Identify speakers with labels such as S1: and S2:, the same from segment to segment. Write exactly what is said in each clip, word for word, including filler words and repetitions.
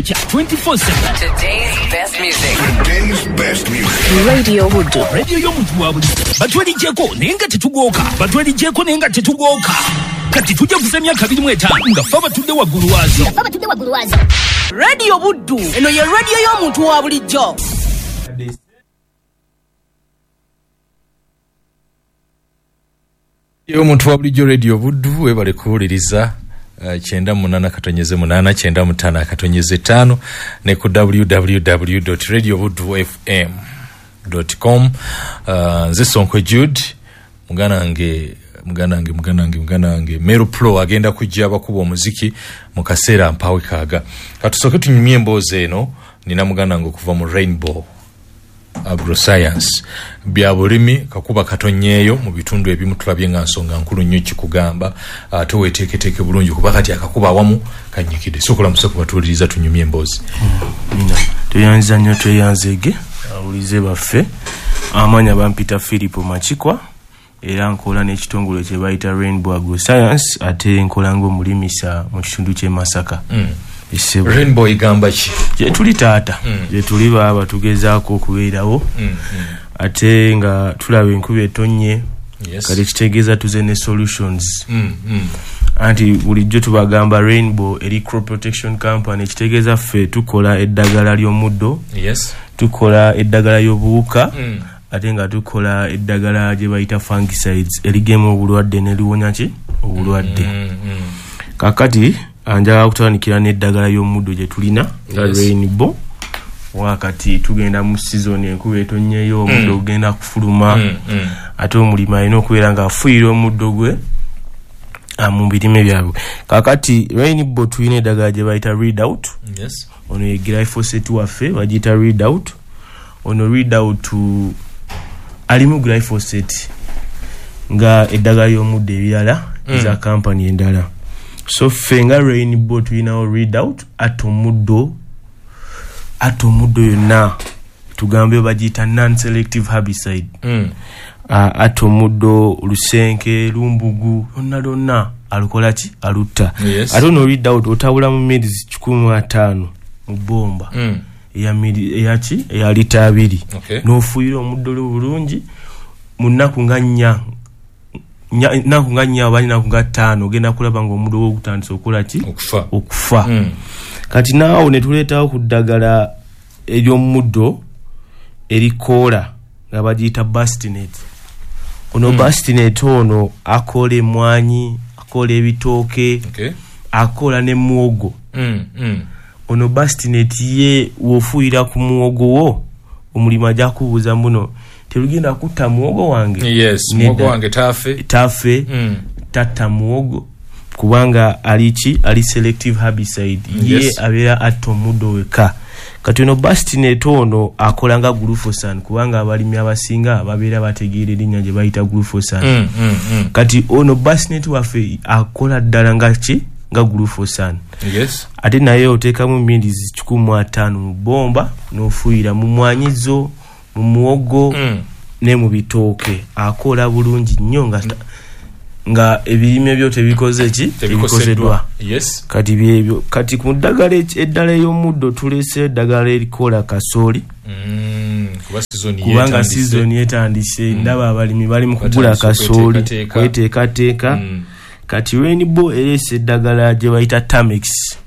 S1: twenty-four seven.
S2: Today's best music.
S3: Today's best music.
S1: Radio Wood. Radio y'omuntu wabuli. Batwelijeko nenga tetugoka. Batwelijeko nenga tetugoka. Kati tujja kusemya kabiri mweta nga faba tudde waggulu wazo.
S4: Faba tudde waggulu wazo. Radio Wood. Eno ye radio y'omuntu wabulijjo.
S5: y'omuntu wabulijjo Radio Wood webale kuwuliriza. Uh, chenda munana katonyeze munana chenda mutana katonyeze tano ne ku w w w dot radio wood f m dot com. uh, nze Sonko Jude mugana nge mugana nge mugana nge mugana nge Mero Pro agenda kujja abakuba omuziki mu kaseera mpawe kaga katusoke tunyumye emboze eno nina mugana ngo kuva mu Rainbow Agroscience bya bulimi kakuba katonyeyo mu bitundu ebimu tulabye nga nsonga nkulu nnyo kikugamba ate uh, weteeketeke bulungi kuba kati akakuba awamu kanyikide sokola musako batuliriza tunyumye embozi
S6: nina tuyanza nnyo tweyanzege awulize baffe amanya bampita Philipo Machikwa era nkola n'ekitongole kye bayita Rainbow Agroscience ate nkola ng'omulimisa mu kitundu ky'e Masaka.
S5: mm. Rainbow igamba ki
S6: je tuli taata mm. je tuli baba tugezaako okubeerawo mm, mm. ate nga tulaba enkuba etonye
S5: yes.
S6: kati kitegeeza tuze ne solutions
S5: mm, mm.
S6: anti bulijjo tubagamba Rainbow eri crop protection company kitegeeza ffe tukola eddagala ly'omuddo
S5: yes.
S6: tukola eddagala y'obuwuka
S5: mm.
S6: ate nga tukola eddagala gye bayita fungicides erigema obulwadde ne liwonya ki obulwadde
S5: mm, mm.
S6: kakati anja kutandikira n'eddagala y'omuddo gye tulina
S5: yes.
S6: Rainbow wakati tugenda mu season enkuba etonyeyo omuddo mm. genda kufuluma
S5: mm, mm.
S6: ate omulimi alina okubeera nga afuuyira omuddo gwe mu birime byabwe kakati Rainbow tulina eddagala gye bayita Readout
S5: yes.
S6: ono ye glyphosate waffe bagiyita Readout ono Readout alimu glyphosate nga eddagala y'omuddo ebirala mm. za company endala so fenga Rainbow tulinawo Readout ate omuddo ate omuddo yonna tugambe bagiyita non-selective herbicide
S5: mm.
S6: uh, ate omuddo lusenke lumbugu lonna lonna alukola ki alutta
S5: yes.
S6: ate ono Readout otawula mu milizi kikumi ataano mu bomba
S5: mm.
S6: eya mili eya ki eya lita abiri
S5: okay.
S6: n'ofuuyira omuddo bulungi mu nnaku nga nnya naku nga nnya abali naku nga ttaano ogenda kulaba nga omuddo ogutandisa okukola ki
S5: okufa
S6: okufa
S5: mm.
S6: kati naawo ne tuleetawo ku ddagala ery'omuddo erikoola nga bagiyita Bastinet ono mm. Bastinet ono akola emmwanyi akola ebitooke
S5: okay.
S6: akola ne muwogo
S5: mm. mm.
S6: ono Bastinet ye wofuuyira ku muwogo wo omulimu ajja kubuuza muno terugenda kutta muwogo wange
S5: yes muwogo wange tafe
S6: tafe mm. tata muwogo kubanga alichi ali selective herbicide yes. ye abeera atta omuddo weka kati ono Bastinet ono akola nga glufosan kubanga abalimi abasinga babeera bategeera erinnya gye bayita glufosan
S5: mm, mm, mm.
S6: kati ono Bastinet waffe akola ddala nga ki nga glufosan
S5: yes.
S6: ate naye oteekamu milizi kikumi ataano mu bomba n'ofuuyira mu mwanyizo mu muwogo mm. ne mu bitooke akola bulungi nnyo nga mm. nga ebirime byo tebikoze ki tebikoseddwa
S5: yes.
S6: kati byebyo kati ku ddagala eddala y'omuddo tulese eddagala erikola kasooli
S5: mm.
S6: kubanga season yetandise mm. ndaba abalimi bali mu kugula kasooli kweteekateeka mm. kati Rainbow erese eddagala gye bayita Tamex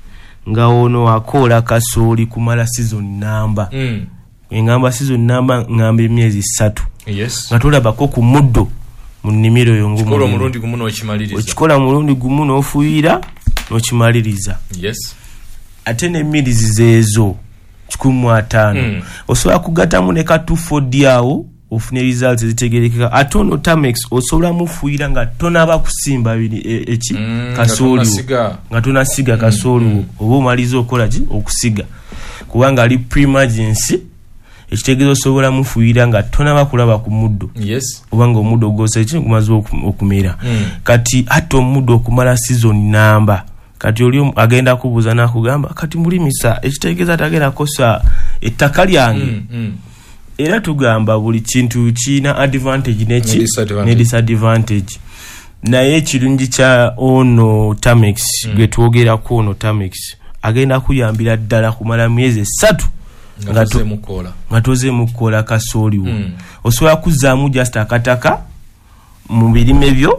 S6: nga ono akola kasooli kumala season namba
S5: mm.
S6: engamba season namba ngamba emyezi ssatu
S5: yes.
S6: nga tulabako ku muddo mu nnimiro yo ngumu
S5: okikola omulundi gumu n'okimaliriza
S6: okikola omulundi gumu n'ofuuyira n'okimaliriza
S5: yes.
S6: ate n'emmirizi zeezo kikumi ataano mm. osobola kugattamu ne ka two forty awo ofune results ezitegerekeka ate ono Tamex osobola mufuuyira nga tonaba kusimba biri eki
S5: mm,
S6: kasooli nga tonasiga kasooli mm. oba omaliza okola ki okusiga kubanga ali pre-emergency ekitegeeza osobola mufuuyira nga tonaba kulaba ku muddo
S5: yes.
S6: obanga omuddo gwose ki gumaze okumera
S5: mm.
S6: kati ate omuddo okumala season namba kati oli agenda kubuuza nakugamba kati mulimisa ekitegeeza tagenda kosa ettaka lyange
S5: mm, mm.
S6: era tugamba buli kintu kina advantage neki ne disadvantage naye ekirungi kya ono Tamex mm. gwe twogera ku ono Tamex agenda kuyambira ddala kumala myezi esatu
S5: nga toze mukola
S6: nga toze mukola kasooli wo
S5: mm.
S6: osobola kuzaamu just akataka mu birime byo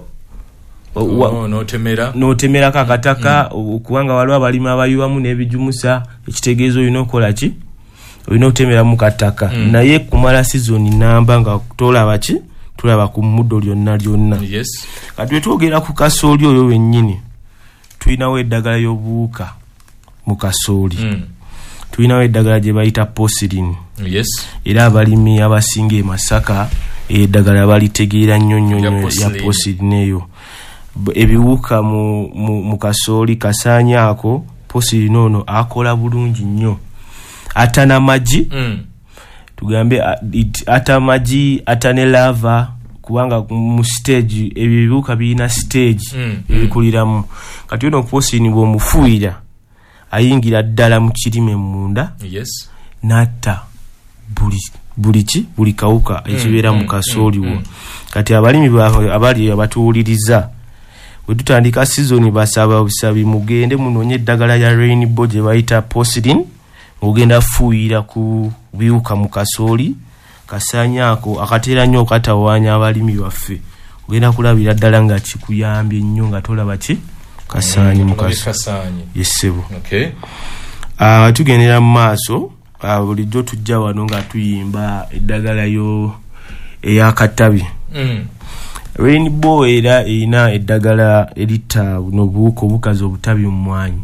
S5: oh, notemera
S6: notemera kakataka mm. kubanga waliwo abalimi abayuwamu n'ebijumusa ekitegeezo olina okola ki olina otemera mu kataka mm. naye kumala sizoni namba nga tolaba ki tulaba ku muddo lyonna lyonna
S5: yes
S6: kati wetwogera ku kasooli oyo wennyini tulinawo eddagala y'obuwuka mu kasooli mm. tulinawo eddagala gye bayita porcelain
S5: yes
S6: era abalimi abasinga e Masaka eddagala balitegeera nnyo nnyo nnyo ya porcelain eyo ebiwuka mu, mu, mu kasooli kasaanya ako porcelain ono akola bulungi nnyo ata n'amagi mm. tugambe ata amagi ata ne lava kubanga mu stage ebibuka birina stage mm. ebikuliramu kati ono porcelain bw'omufuuyira ayingira ddala mu kirime munda
S5: yes
S6: nata buli buli ki buli kawuka ekibeera mm, mu kasooli wo mm, mm. kati abalimi abali abatuwuliriza we tutandika season basaba busabi mugende munoonye eddagala ya Rainbow gye bayita porcelain ogenda fuuyira ku biwuka mu kasooli kasaanyako akateera nnyo okatawaanya abalimi baffe ogenda kulabira ddala nga kikuyambye nnyo nga tolaba ki kasaanyi
S5: mm,
S6: mu kasaanyi yesebo
S5: okay
S6: ah uh, tugendera mu maaso uh, bulijjo tujja wano nga tuyimba eddagala yo eyakatabi
S5: mm.
S6: Rainbow era erina eddagala erita buno buwuka obukazi obutabi mumwanyi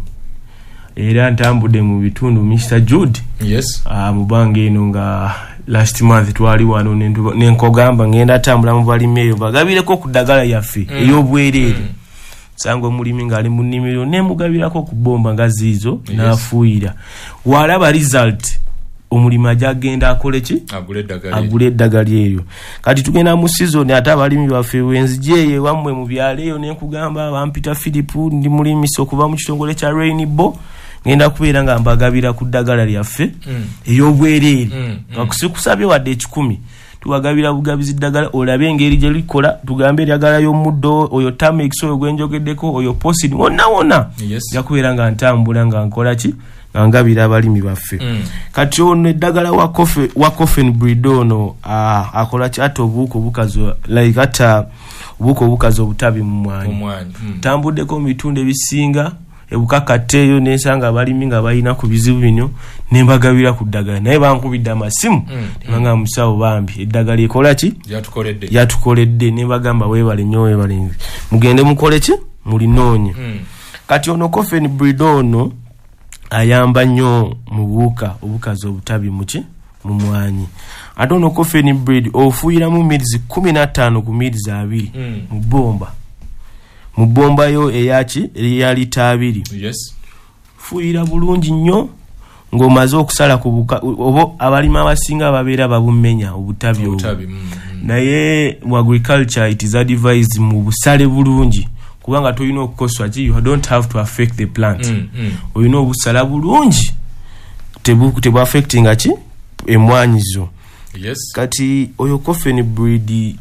S6: era ntambudde mu bitundu Mister Jude
S5: yes
S6: ah uh, mubange eno nga last month twali wano nenkogamba ngenda tambula mu balimi eyo bagabireko ku ddagala yaffe mm. ey'obwereere mm. sango mulimi ngali mu nnimiro ne mugabirako ku bomba nga zizo yes. nafuuyira walaba result omulimi ajagenda akole ki agule eddagala eyo kati tugenda mu season ate abalimi baffe wenzijeye wamwe mu byalo eyo nenkugamba bampita Philip ndi mulimi so kuva mu kitongole kya Rainbow ngenda kubeera nga mbagabira ku ddagala lyaffe mm. ey'obwereere mm. nga kusikusabye wadde ekikumi tubagabira bugabizi ddagala olabe engeri gye likola tugambe eddagala y'omuddo oyo tamex oyo gwenjogeddeko oyo porcelain wonna wonna
S5: yes.
S6: yakubeera nga ntambula nga nkola ki nga ngabira abalimi baffe mm. kati ono eddagala wa coffee wa coffin breed ono ah, akola ki ate obuuko bukazo like ata obuuko bukazo obutabi mu mwanyi
S5: mm.
S6: tambuddeko mu bitundu ebisinga ebukakateeyo nensanga abalimi nga balina ku bizibu bino nembagabira ku ddagala naye bankubidde amasimu
S5: mm.
S6: nebanga musawo bambi eddagala ekola ki
S5: yatukoledde
S6: yatukoledde nebagamba weebale nnyo weebale mugende mukole ki mulinoonye mm. kati ono coffin breed ono ayamba nnyo mu buwuka obukazi obutabi muki mu mwanyi ate ono coffin breed ofuuyiramu milizi kumi na ttaano ku milizi abiri mm. mu bomba mu bomba yo eyaki eya lita abiri
S5: yes
S6: fuuyira bulungi nnyo ng'omaze okusala ku buka obo abalimi abasinga babeera babumenya obutabi obwo
S5: mm, mm.
S6: naye mu agriculture it is advised mu busale bulungi kubanga toyina okukoswa ki you don't have to affect the plant
S5: mm, mm.
S6: oyina obusala bulungi tebu tebu affecting ki emwanyizo
S5: yes
S6: kati oyo coffin breed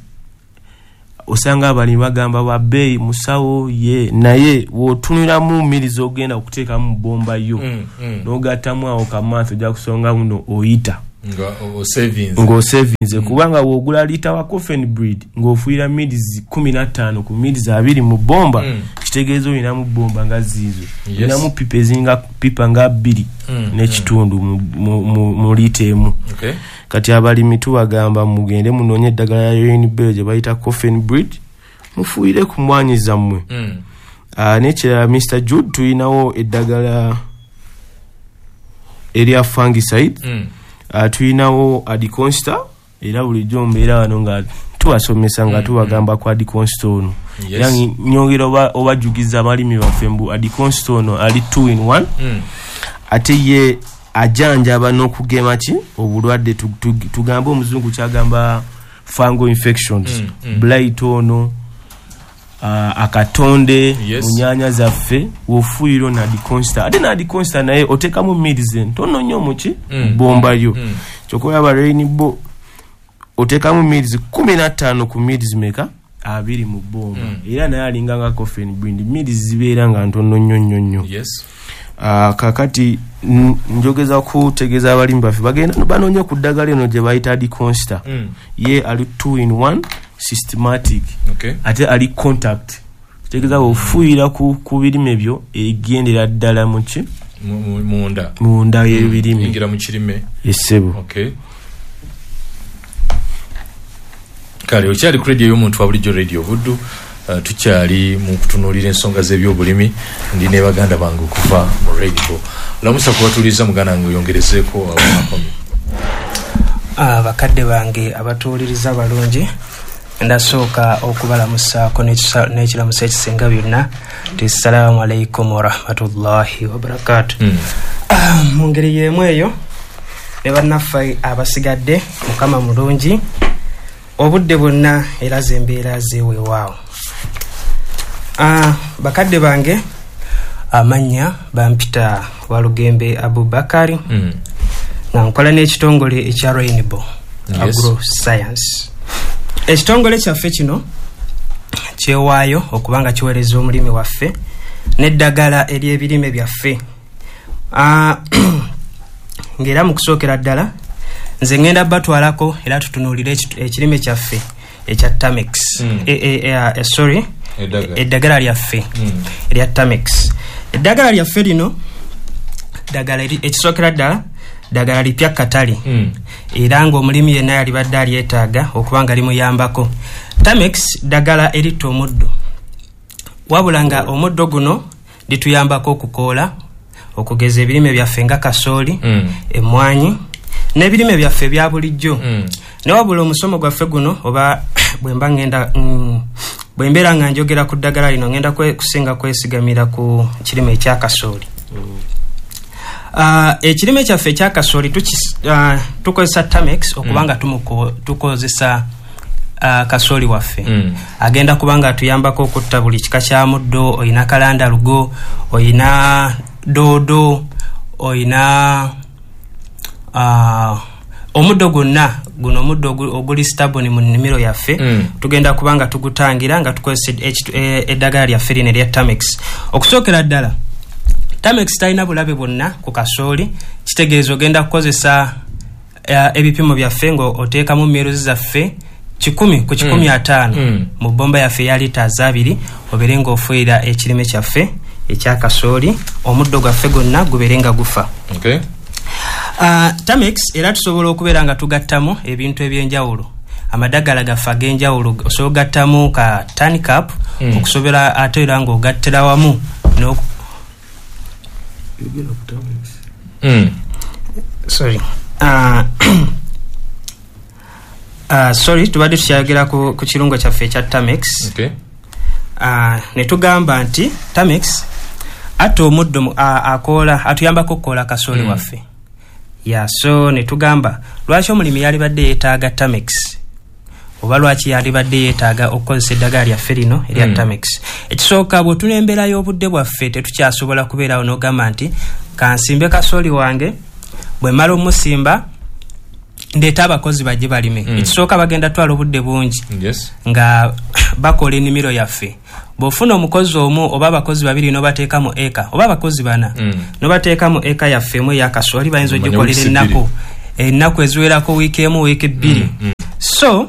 S6: osanga abali bagamba ba bay musawo ye naye wotunira mu milizo ogenda okuteeka mu bomba yo
S5: mm, mm.
S6: n'ogattamu awo kamanthi ojja kusonga muno oyita
S5: nga o savings
S6: ngo savings mm. kubanga wogula lita wa coffin breed ng'ofuira milizi kumi na ttaano ku milizi abiri mu bomba mm. kitegeeza olina mu bomba nga zizo olina yes. mu pipa ezinga pipa nga bbiri mm, n'ekitundu mm. mu, mu, mu lita emu
S5: okay.
S6: kati abalimi tubagamba mugende munoonye eddagala ya Rainbow gye bayita coffin breed mufuuyire ku mwanyi zammwe
S5: mm.
S6: uh, nekirala Mister Jude tulinawo eddagala erya fungicide mm. uh, tulinawo adiconsta era bulijjo mbeera wano nga tubasomesa nga mm, tubagamba mm. ku adiconsta ono
S5: yes.
S6: era nyongera oba obajugiza abalimi baffe mbu adiconsta ono ali two in one
S5: mm.
S6: ate ye ajanjaba n'okugema ki obulwadde tugambe omuzungu kyagamba fungal infections mm, mm. blight ono uh, akatonde
S5: yes.
S6: munyanya zaffe wofuuyiro na adiconsta ate na adiconsta naye otekamu milizi ntono nnyo muki mm, bomba yo mm, mm. kyokoyaba Rainbow otekamu milizi kumi na ttaano ku milizi meka abiri mu bomba mm. era naye alinga nga coffin breed milizi zibeera nga ntono nnyo nnyo nnyo
S5: yes.
S6: uh, kakati njogeza kutegeeza abalimi baffe bagenda banoonya ku ddagala eno gye bayita Adiconsta. mm. ye ali two in one systematic.
S5: okay.
S6: ate ali contact kitegeeza ofuuyira ku, ku birime byo egendera ddala mu ki
S5: munda
S6: munda y'ebirime
S5: ingira mu kirime
S6: esebo.
S5: okay. kale okyali ku radio y'omuntu wa bulijjo Radio Buddu. Uh, tukyali mu kutunuulira ensonga z'ebyobulimi ndi ne baganda bange okuva mu radio. Lamusa kubatuliza muganda ngo yongerezeeko abakomi.
S2: Ah, bakadde bange abatuuliriza balungi, ndasooka okubalamusaako n'ekiramusa ekisinga byonna nti assalamu alaikum wa rahmatullahi wa barakatuh. mm. ah, mu ngeri y'emu eyo ne bannaffe abasigadde mukama mulungi obudde bwonna era zembeera zeewewaawo. Ah, bakadde bange amanya bampita Walugembe Abubakari.
S5: mm.
S2: nga nkola n'ekitongole ekya Rainbow
S5: yes.
S2: Agro Science. Ekitongole kyaffe kino kyewaayo okubanga kiweereza omulimi waffe n'eddagala ery'ebirime byaffe. Ah, ng'era mu kusookera ddala nze ngenda batwalako era tutunuulire ekirime kyaffe ekya Tamex.
S5: mm.
S2: e, e, e, e, sorry eddagala lyaffe
S5: mm.
S2: erya Tamex. Eddagala lyaffe lino ddagala ekisookera ddala ddagala lipya katale.
S5: mm.
S2: era ng'omulimi yenna yalibadde alyetaaga okubanga limuyambako. Tamex ddagala eritta omuddo, wabula nga omuddo guno lituyambako okukoola, okugeza ebirime byaffe nga kasooli,
S5: mm.
S2: emmwanyi n'ebirime byaffe bya bulijjo.
S5: mm.
S2: ne wabula omusomo gwaffe guno oba bwemba ngenda mm, bwembeera nga njogera ku ddagala lino ngenda kusinga kwesigamira ku kirime ekya kasooli. mm. Uh, ekirime kyaffe ekya kasooli uh, tukozesa Tamex okubanga mm. tukozesa uh, kasooli waffe.
S5: mm.
S2: agenda kubanga atuyambako okutta buli kika kya muddo. Oyina kalandalugo, oyina doodo, oyina uh, omuddo gwonna guno omuddo oguli stable mu nnimiro yaffe.
S5: mm.
S2: tugenda kubanga tugutangira nga tukozesa eddagala lyaffe lino erya Tamex. Okusookera ddala Tamex talina bulabe bwonna ku kasooli, kitegeeza ogenda kukozesa uh, ebipimo byaffe nga oteekamu miruzi zaffe kikumi ku kikumi mm. ataano
S5: mm. mu
S2: bomba yaffe ya litas abiri obeere ng'ofuuyira ekirime kyaffe ekya kasooli, omuddo gwaffe gwonna gubeere nga gufa.
S5: okay.
S2: uh, Tamex era tusobola okubeera nga tugattamu ebintu ebyenjawulo, amadagala gaffe ag'enjawulo osobola ogattamu ka tanicap mm. okusobola ate era ng'ogattira wamu no
S5: mm.
S2: sorry uh, uh, sorry tubadde tukyayogera ku, ku kirungo kyaffe ekya Tamex.
S5: okay.
S2: uh, ne tugamba nti Tamex ate omuddo uh, akoola atuyambako okukoola kasooli mm. waffe. ya so ne tugamba lwaki omulimi yalibadde yeetaaga Tamex oba lwaki yalibadde yeetaaga okukozesa eddagala lyaffe lino erya mm. Tamex. Ekisooka bwe tuna embeera y'obudde bwaffe tetukyasobola kubeerawo n'ogamba nti kansimbe kasooli wange, bwe mala omusimba ndeeta abakozi bajje balime. mm. Ekisooka bagenda twala obudde bungi
S5: yes.
S2: nga bakola ennimiro yaffe. Bw'ofuna omukozi omu oba abakozi babiri n'obateeka mu eka oba abakozi bana
S5: mm.
S2: n'obateeka mu eka yaffe emu eya kasooli bayinza ogikolera ennaku ennaku eziwerako wiiki emu wiiki bbiri.
S5: mm. mm.
S2: so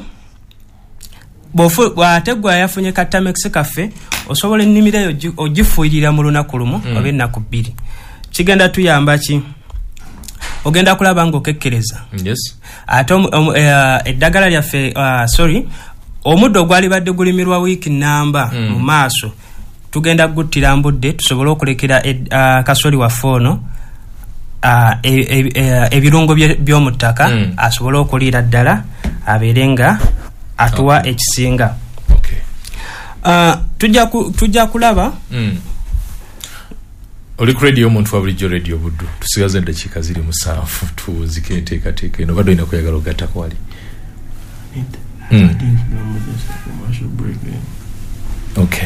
S2: bw'ate gwe yafunye ka Tamex kaffe osobola ennimiro eyo ogifuuyirira mu lunaku lumu mm. oba ennaku bbiri. Kigenda tuyamba ki? Ogenda kulaba ng'okekkereza.
S5: yes.
S2: ate uh, eddagala lyaffe uh, sorry omuddo ogwalibadde gulimirwa wiiki namba mm. mu maaso tugenda guttira mbudde tusobole okulekera uh, kasooli waffe ono uh, ebirungo e, e, by'omu ttaka mm. asobole okuliira ddala abeere nga atuwa okay. ekisinga.
S5: okay.
S2: uh, tujja ku, tujja kulaba
S5: mm. oli ku radio omuntu wa bulijjo Radio Buddu. Tusigaze eddakiika ziri musanvu tuzike enteekateeka eno. Badde olina kweyagala ogattako wali? mm. okay.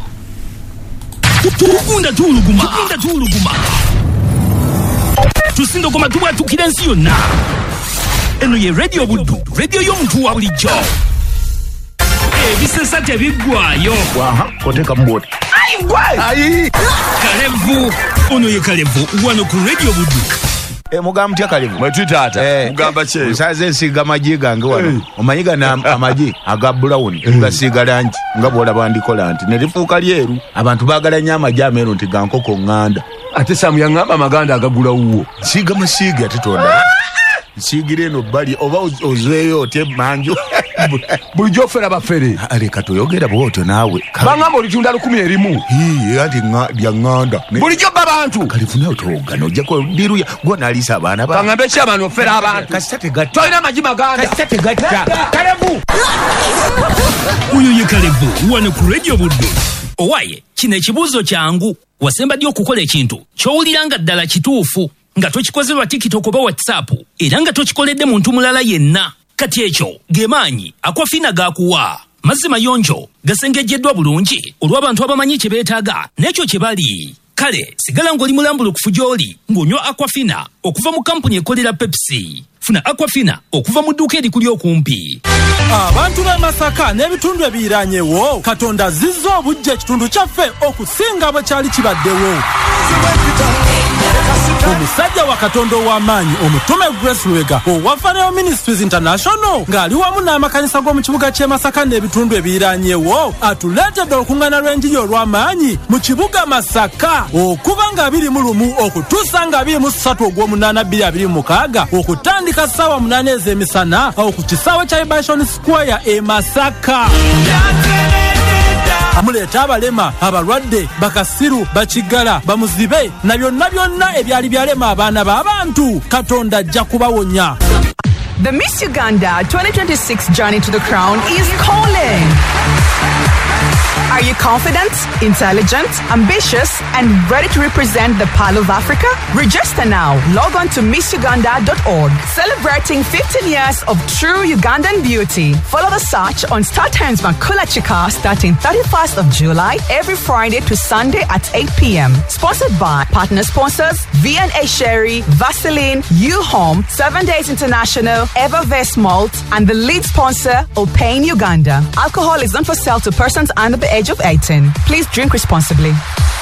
S1: Tugunda tuluguma tugunda tuluguma tusindogoma tubwatukira ensi yonna. Eno ye Radio Buddu, radio y'omuntu wa bulijjo. ebisesa tebiggwayo.
S3: Waha, koteka mboti. Ayi.
S1: Kalevu ono ye Kalevu wano ku Radio Buddu.
S3: E mugamba mtya Kalevu
S7: mwetutata
S3: eh,
S7: mugamba che
S3: usaze nsiga maji gange wano omanyiga na amaji aga brown ngasiga lanji ngabola bandikola nti nelifuuka lyeru abantu bagala nya amaji amero nti gankoko nganda
S7: ate Samu yangamba maganda agagula uwo
S3: siga masiga titonda sigire no bali oba ozeyo te manjo
S7: bulijo fera bafere
S3: ale katoyogera bwoto nawe
S7: bangamba olitunda lukumi erimu
S3: hii ati nga bya nganda
S7: bulijo babantu
S3: Kalifuna otoga no jako diruya gona alisa abana ba
S7: bangambe cyabano fera abantu
S3: kasate gatta
S7: toina maji maganda
S3: kasate gatta Kalevu
S1: Uyo ye Kalevu wano ku Radio Buddu. Owaye kino ekibuuzo kyangu wasemba ddyo okukola ekintu ky'owuliranga ddala kituufu nga tokikoze lwa TikTok oba WhatsApp era nga tokikoledde muntu mulala yenna. Kati ekyo gemaanyi Aquafina gakuwa mazzi mayonjo gasengejjeddwa bulungi olw'abantu abamanyi kye beetaaga n'ekyo kye bali. Kale sigala ng'oli mulambulukufu gy'oli ng'onywa Aquafina okuva mu kampuni ekolera Pepsi. Funa Aquafina okuva mu dduuka erikuli okumpi.
S8: Abantu b'e Masaka n'ebitundu ebiriranyewo Katonda zizza obujja ekitundu kyaffe okusinga bwe kyali kibaddewo. Omusajja wa Katonda ow'amaanyi omutume Grace Lwega owa Fanayo Ministries International ng'ali wamu n'amakanisa g'omu kibuga ky'e Masaka n'ebitundu ebiriranyewo atuleetedde olukuŋŋaana lw'enjiri olw'amaanyi mu kibuga Masaka okuva nga abiri mu lumu okutuusa nga abiri mu ssatu ogw'omunaana bbiri abiri mu mukaaga okutandika ssaawa munaana ez'emisana awo ku kisaawe kya Ibashon Square e Masaka. Amuleeta abalema, abalwadde, bakasiru, bakigala, bamuzibe na byonna byonna ebyali byalema abaana b'abantu. Katonda ajja kubawonya.
S4: The Miss Uganda twenty twenty-six journey to the crown is calling. Are you confident, intelligent, ambitious, and ready to represent the Pearl of Africa? Register now. Log on to miss uganda dot org. Celebrating fifteen years of true Ugandan beauty. Follow the search on Star Times Makula Chika starting thirty-first of July every Friday to Sunday at eight p.m. Sponsored by partner sponsors V and A Sherry, Vaseline, U-Home, Seven Days International, Evervest Malt, and the lead sponsor, Opain Uganda. Alcohol is not for sale to persons under the age of eighteen. Please drink responsibly.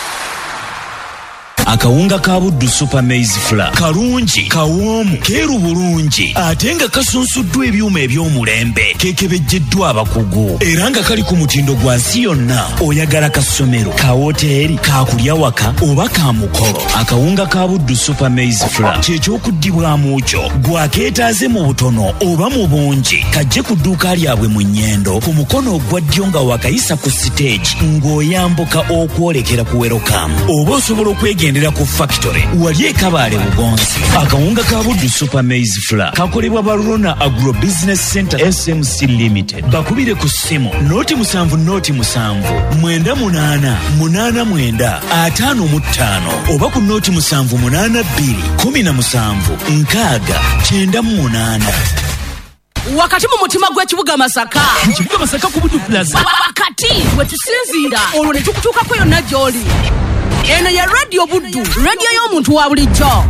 S1: Akawunga ka Buddu Super Maize Flour karungi kawoomu keeru bulungi ate nga kasunsuddwa ebyuma eby'omulembe keekebejjeddwa abakugu era nga kali ku mutindo gwa nsi yonna oyagala ka ssomero ka woteeri ka kulya waka oba ka mukolo. Akawunga ka Buddu Super Maize Flour ky'ekyokuddibwamu kyo gwakeetaaze mu butono oba mu bungi kajje ku dduuka lyabwe mu Nnyendo ku mukono ogwa ddyo nga wakayisa ku siteegi ng'oyambuka okwolekera ku Welcome oba osobola okwegendera ku factory wali e Kabale Bugonzi. Akawunga ka Buddu Super Maize Flour kakolebwa ba Rona Agro Business Center S M C Limited. Bakubire ku ssimu noti musanvu noti musanvu mwenda munaana munaana mwenda ataano mu ttaano oba ku noti musanvu munaana bbiri kumi na musanvu nkaaga kyenda mu munaana.
S4: Wakati mu mutima gw'ekibuga Masaka
S1: Mu kibuga Masaka ku Buddu Plaza.
S4: wakati wetusinziira olwo ne tukutuukako yonna gy'oli. Eno ya Radio Buddu, radio y'omuntu wa bulijjo.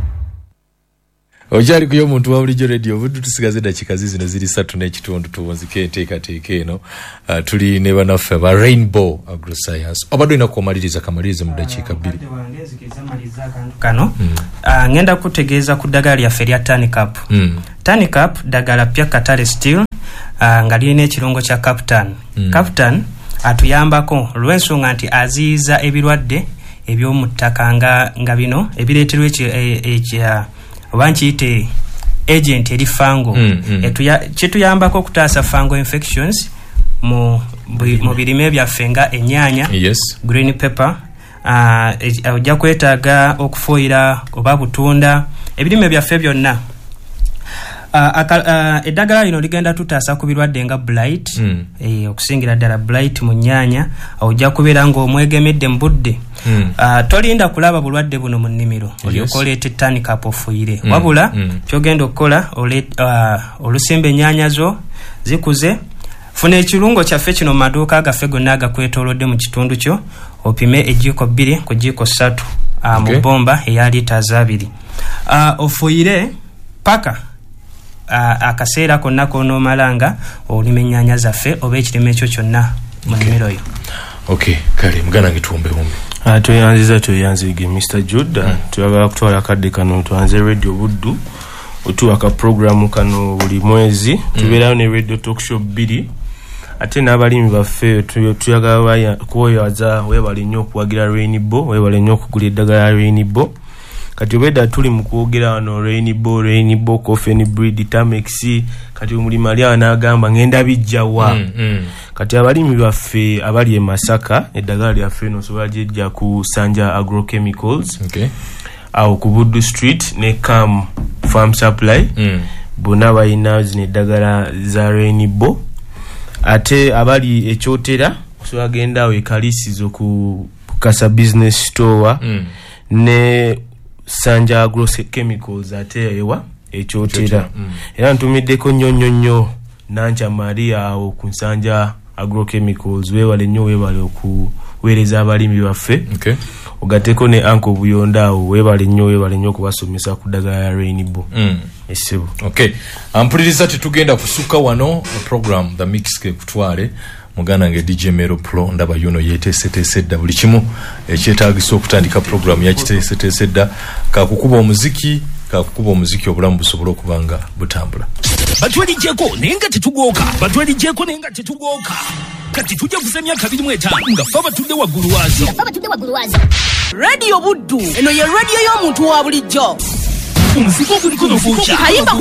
S5: Ojali kuyo muntu wa bulijjo Radio Buddu tusigaze dakika zino ziri ssatu n'ekitundu tuwunzike enteekateeka eno. Uh, tuli ne banaffe ba Rainbow Agroscience. Obadde olina kumaliriza kamalirize mu dakiika bbiri.
S2: Kano mm. uh, ngenda kutegeeza ku ddagala lyaffe lya Tanicap. Mm. Tanicap ddagala pya Katale Steel uh, nga lirina ekirungo kya Captain. Mm. Captain atuyambako olw'ensonga nti aziiza ebirwadde ebyomu ttaka nga nga bino ebireeterwa ekya oba nkiyite agent eri fango. Mm, mm. Etuya kituyambako okutaasa fango infections mu mu birime byaffe nga ennyaanya,
S5: yes.
S2: green pepper, uh, ojja kwetaaga okufuuyira oba butunda ebirime byaffe byonna. Uh, uh, eddagala lino ligenda tutaasa ku birwadde nga blight, mm. eh, okusingira ddala blight mu nnyaanya ojja kubeera ng'omwegemedde mu budde. Mm. Uh, tolinda kulaba bulwadde buno mu nnimiro olyoka oleeta Tanicap ofuuyire. Mm. Wabula mm. kyogenda okukola uh, olusimba ennyaanya zo zikuze, funa ekirungo kyaffe kino mu maduuka gaffe gonna agakwetoolodde mu kitundu kyo, opime ejiiko bbiri ku jiiko ssatu uh, okay. mu bomba eya liiters abiri. Uh, ofuuyire paka Uh, akaseera konna k'onoomalanga olima ennyaanya zaffe oba ekirime ekyo kyonna mu nnimiro yo.
S5: Okay, kale mugana ngitumbe umbe.
S6: Ah, tuyanziza tuyanzige mister Jude. Mm. Tuyagala kutwala kadde kano tuanze Radio Buddu. Otuwa ka programu kano buli mwezi. Mm. Tubeerayo ne radio talk show bbiri. Ate n'abalimi baffe tuyagala kuwoyaza webale nnyo okuwagira Rainbow, webale nnyo okugula eddagala Rainbow. Kati obedda tuli mu kwogera wano Rainbow, Rainbow Coffee and Breed Tamex, kati omulimi ali anagamba ngenda bijja wa. Mm, mm. Kati abalimi baffe abali e Masaka eddagala lyaffe no so bajja ku Sanja Agrochemicals.
S5: Okay.
S6: Au ku Buddu Street ne Cam Farm Supply. Mm. Bona bayina zine eddagala za Rainbow. Ate abali ekyotera so agenda we kalisizo ku Kasa Business Store. Mm. Ne Sanja Agrochemicals ate ewa ekyotera. Mm. Era ntumiddeko nnyo nnyo nnyo Nancha Maria awo ku Sanja Agrochemicals webale nnyo webale okuweereza abalimi baffe.
S5: Okay.
S6: Ogateko ne Anko Buyonda awo webale nnyo webale nnyo kubasomesa ku ddagala ya Rainbow. Mm. Esebo.
S5: Okay. Ampuliriza tetugenda kusuka wano program the mix ke kutwale mugana nge D J Mero Pro ndaba yuno yetesetesedda buli kimu ekyetaagisa okutandika program ya kitesetesedda kakukuba omuziki kakukuba omuziki obulamu busobola okubanga butambula.
S1: Batwalijeko nenga tetugoka batwalijeko nenga tetugoka kati tujja kusemya kabiri mu etaano nga faba tudde waggulu wazo
S9: faba tudde waggulu wazo Radio Buddu eno ye radio y'omuntu wa bulijjo
S1: umuziki oguli kuno fucha
S9: kayimba